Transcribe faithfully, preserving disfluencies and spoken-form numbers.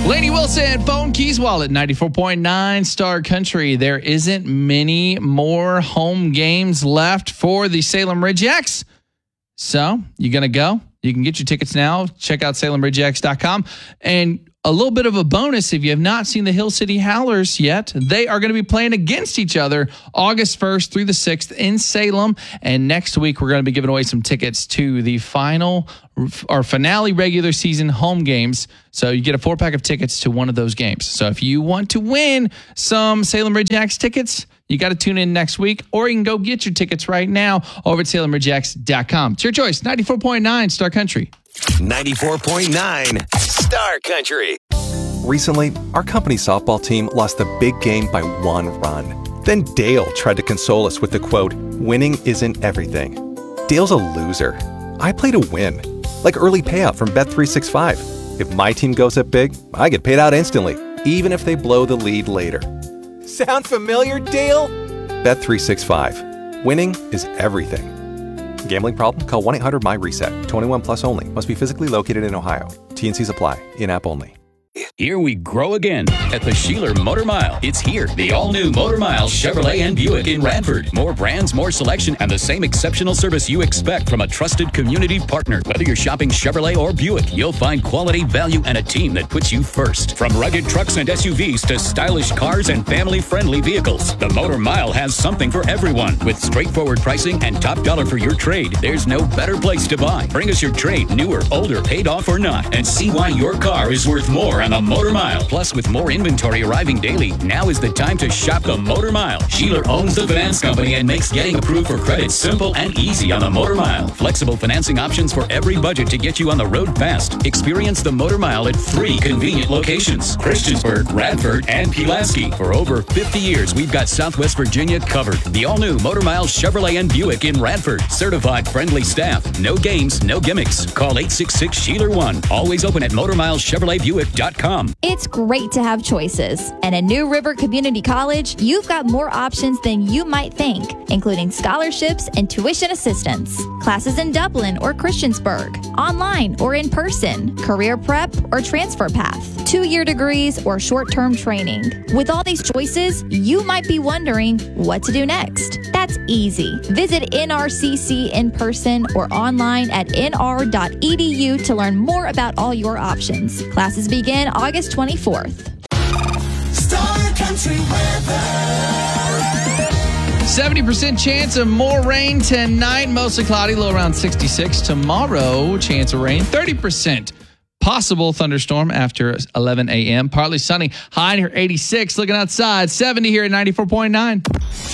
Lainey Wilson, Phone Keys Wallet, ninety-four point nine Star Country. There isn't many more home games left for the Salem Ridgeex. So you going to go? You can get your tickets now. Check out salem ridge x dot com. And a little bit of a bonus, if you have not seen the Hill City Howlers yet, they are going to be playing against each other August first through the sixth in Salem. And next week, we're going to be giving away some tickets to the final or finale regular season home games. So you get a four pack of tickets to one of those games. So if you want to win some Salem Ridgeex tickets, you got to tune in next week, or you can go get your tickets right now over at salem ridge x dot com. It's your choice, ninety-four point nine Star Country. ninety-four point nine Star Country. Recently, our company softball team lost the big game by one run. Then Dale tried to console us with the quote, "Winning isn't everything." Dale's a loser. I play to win, like early payout from Bet three sixty-five. If my team goes up big, I get paid out instantly, even if they blow the lead later. Sound familiar, Dale? Bet three sixty-five. Winning is everything. Gambling problem? Call one eight hundred M Y reset. twenty-one plus only. Must be physically located in Ohio. T N Cs apply. In-app only. Here we grow again at the Sheeler Motor Mile. It's here, the all-new Motor Mile Chevrolet and Buick in Radford. More brands, more selection, and the same exceptional service you expect from a trusted community partner. Whether you're shopping Chevrolet or Buick, you'll find quality, value, and a team that puts you first. From rugged trucks and S U Vs to stylish cars and family-friendly vehicles, the Motor Mile has something for everyone. With straightforward pricing and top dollar for your trade, there's no better place to buy. Bring us your trade, newer, older, paid off or not, and see why your car is worth more on the Motor Mile. Plus, with more inventory arriving daily, now is the time to shop the Motor Mile. Sheeler owns the finance company and makes getting approved for credit simple and easy on the Motor Mile. Flexible financing options for every budget to get you on the road fast. Experience the Motor Mile at three convenient locations: Christiansburg, Radford, and Pulaski. For over fifty years, we've got Southwest Virginia covered. The all-new Motor Mile Chevrolet and Buick in Radford. Certified friendly staff. No games, no gimmicks. Call eight six six, Sheeler one. Always open at motor mile chevrolet buick dot com. It's great to have choices. And at New River Community College, you've got more options than you might think, including scholarships and tuition assistance, classes in Dublin or Christiansburg, online or in person, career prep or transfer path, two-year degrees or short-term training. With all these choices, you might be wondering what to do next. That's easy. Visit N R C C in person or online at n r dot e d u to learn more about all your options. Classes begin August twenty-fourth. Star Country weather. seventy percent chance of more rain tonight. Mostly cloudy, low around sixty-six. Tomorrow, chance of rain, thirty percent. Possible thunderstorm after eleven a.m. Partly sunny, high near eighty-six. Looking outside, seventy here at ninety-four point nine.